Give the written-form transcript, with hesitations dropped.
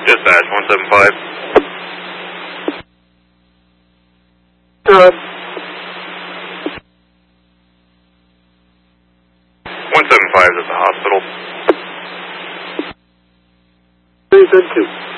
Dispatch 175. 175 is at the hospital. 332.